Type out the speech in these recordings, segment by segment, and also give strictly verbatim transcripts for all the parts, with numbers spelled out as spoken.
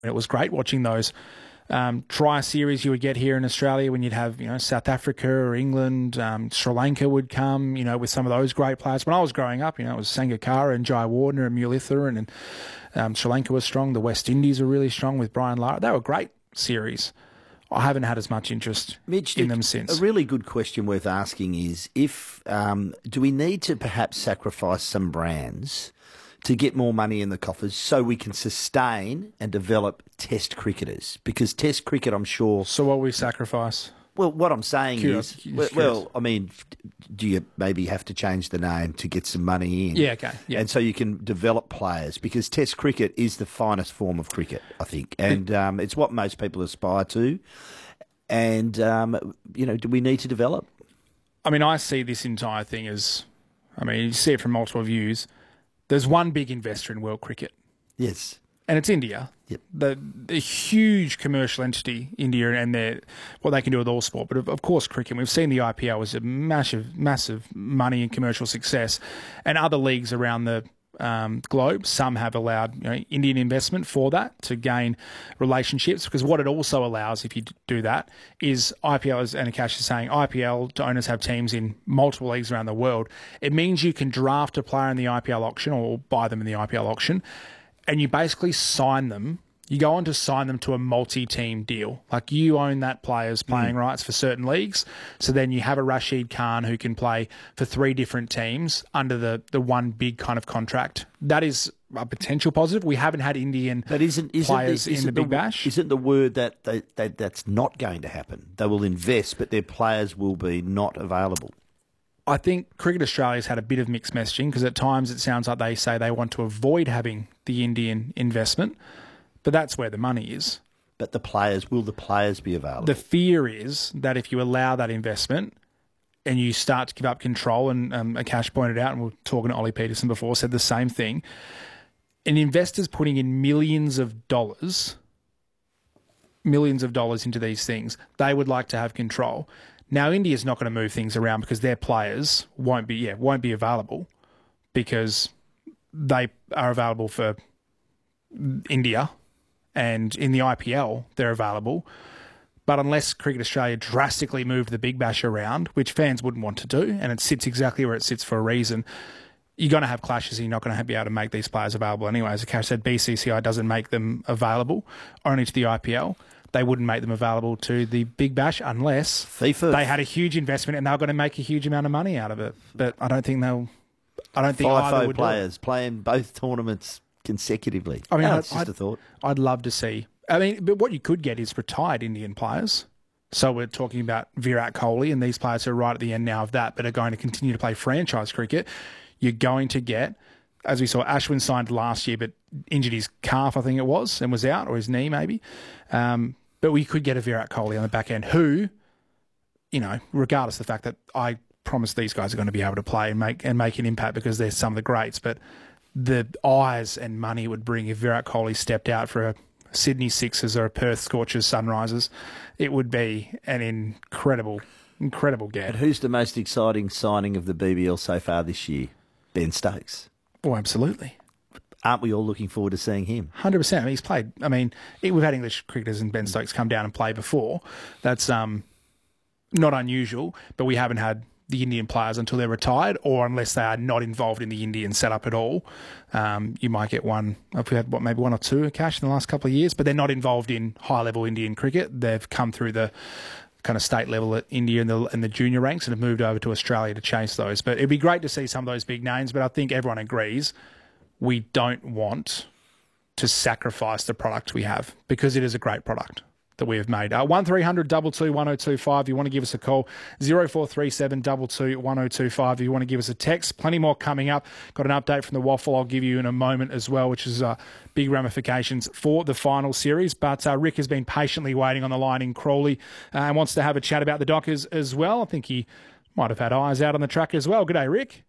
It was great watching those um, tri-series you would get here in Australia when you'd have, you know, South Africa or England, um, Sri Lanka would come, you know, with some of those great players. When I was growing up, you know, it was Sangakkara and Jai Wardner and Muralitharan, and, and um, Sri Lanka was strong. The West Indies were really strong with Brian Lara. They were great series. I haven't had as much interest Mitch, in them since. A really good question worth asking is, if um, do we need to perhaps sacrifice some brands to get more money in the coffers so we can sustain and develop Test cricketers? Because Test cricket, I'm sure... So what we sacrifice? Well, what I'm saying Curious. is... Well, well, I mean, do you maybe have to change the name to get some money in? Yeah, okay. Yeah. And so you can develop players, because Test cricket is the finest form of cricket, I think. And um, it's what most people aspire to. And, um, you know, do we need to develop? I mean, I see this entire thing as... I mean, you see it from multiple views. There's one big investor in world cricket. Yes. And it's India. Yep. The, the huge commercial entity, India, and their, what they can do with all sport. But of, of course, cricket. We've seen the I P L was a massive, massive money and commercial success. And other leagues around the um, globe, some have allowed, you know, Indian investment for that to gain relationships. Because what it also allows, if you do that, is I P L, as Anakash is saying, I P L to owners have teams in multiple leagues around the world. It means you can draft a player in the I P L auction or buy them in the I P L auction, and you basically sign them. You go on to sign them to a multi-team deal. Like, you own that player's playing mm. rights for certain leagues. So then you have a Rashid Khan who can play for three different teams under the, the one big kind of contract. That is a potential positive. We haven't had Indian but isn't, isn't players the, isn't in the Big the, Bash. Isn't the word that, they, that that's not going to happen? They will invest, but their players will be not available. I think Cricket Australia's had a bit of mixed messaging, because at times it sounds like they say they want to avoid having the Indian investment. But that's where the money is. But the players, will the players be available? The fear is that if you allow that investment and you start to give up control, and um, Akash pointed out, and we were talking to Ollie Peterson before, said the same thing, an investor's putting in millions of dollars, millions of dollars into these things. They would like to have control. Now, India's not going to move things around because their players won't be, yeah, won't be available, because they are available for India. And in the I P L, they're available. But unless Cricket Australia drastically moved the Big Bash around, which fans wouldn't want to do, and it sits exactly where it sits for a reason, you're going to have clashes and you're not going to be able to make these players available anyway. As Akash said, B C C I doesn't make them available only to the I P L. They wouldn't make them available to the Big Bash unless FIFA. They had a huge investment and they were going to make a huge amount of money out of it. But I don't think they'll... I don't think either would players playing both tournaments consecutively. I mean, no, I'd, it's just I'd, a thought. I'd love to see. I mean, but what you could get is retired Indian players. So we're talking about Virat Kohli and these players who are right at the end now of that, but are going to continue to play franchise cricket. You're going to get, as we saw, Ashwin signed last year, but injured his calf, I think it was, and was out, or his knee maybe. Um, but we could get a Virat Kohli on the back end who, you know, regardless of the fact that I promise these guys are going to be able to play and make and make an impact because they're some of the greats, but the eyes and money it would bring if Virat Kohli stepped out for a Sydney Sixers or a Perth Scorchers Sunrisers, it would be an incredible, incredible get. And who's the most exciting signing of the B B L so far this year? Ben Stokes. Oh, absolutely. Aren't we all looking forward to seeing him? one hundred percent. I mean, he's played. I mean, we've had English cricketers and Ben Stokes come down and play before. That's um, not unusual, but we haven't had the Indian players until they're retired, or unless they are not involved in the Indian setup at all. Um, you might get one. We've had what, maybe one or two Cash in the last couple of years, but they're not involved in high-level Indian cricket. They've come through the kind of state level at India and the, and the junior ranks and have moved over to Australia to chase those. But it'd be great to see some of those big names, but I think everyone agrees we don't want to sacrifice the product we have, because it is a great product that we have made. Uh, one three hundred two two one oh two five. If you want to give us a call, zero four three seven two two one oh two five. If you want to give us a text, plenty more coming up. Got an update from the Waffle I'll give you in a moment as well, which is uh, big ramifications for the final series. But uh, Rick has been patiently waiting on the line in Crawley uh, and wants to have a chat about the Dockers as well. I think he might have had eyes out on the track as well. G'day, Rick.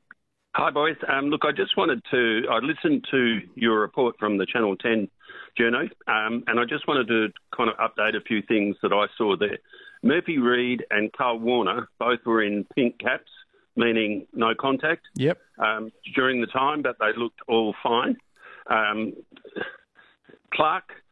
Hi, boys. Um, look, I just wanted to... I listened to your report from the Channel ten journo, um, and I just wanted to kind of update a few things that I saw there. Murphy Reid and Carl Warner both were in pink caps, meaning no contact. Yep. Um, during the time, but they looked all fine. Um, Clark